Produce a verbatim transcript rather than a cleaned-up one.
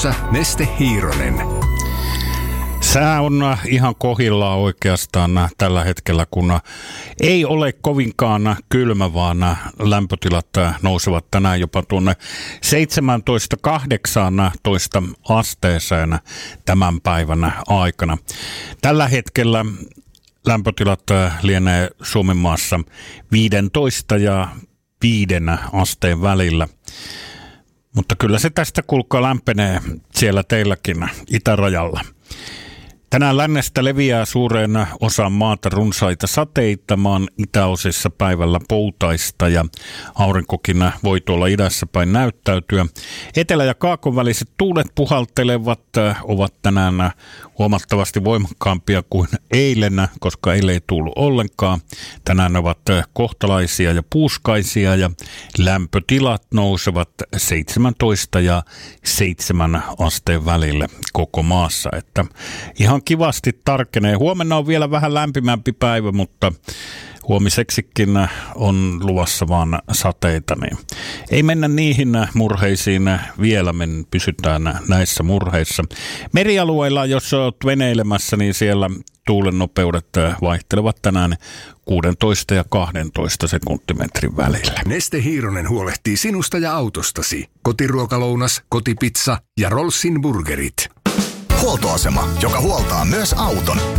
Neste Hiironen. Sää on ihan kohillaan oikeastaan tällä hetkellä, kun ei ole kovinkaan kylmä, vaan lämpötilat nousevat tänään jopa tuonne seitsemäntoista kahdeksantoista asteeseen tämän päivän aikana. Tällä hetkellä lämpötilat lienee Suomen maassa viisitoista ja viiden asteen välillä. Mutta kyllä se tästä kuulkaa lämpenee siellä teilläkin itärajalla. Tänään lännestä leviää suureen osaan maata runsaita sateita, maan itäosissa päivällä poutaista ja aurinkokin voi tuolla idässä päin näyttäytyä. Etelä- ja kaakon väliset tuulet puhaltelevat, ovat tänään huomattavasti voimakkaampia kuin eilen, koska eilen ei tullut ollenkaan. Tänään ne ovat kohtalaisia ja puuskaisia ja lämpötilat nousevat seitsemäntoista ja seitsemän asteen välille koko maassa, että ihan kivasti tarkenee. Huomenna on vielä vähän lämpimämpi päivä, mutta huomiseksikin on luvassa vaan sateita. Niin ei mennä niihin murheisiin vielä, me pysytään näissä murheissa. Merialueilla, jos olet veneilemässä, niin siellä tuulen nopeudet vaihtelevat tänään kuusitoista ja kaksitoista senttimetrin välillä. Neste Hiironen huolehtii sinusta ja autostasi. Kotiruokalounas, kotipizza ja Rollsin burgerit. Huoltoasema, joka huoltaa myös auton.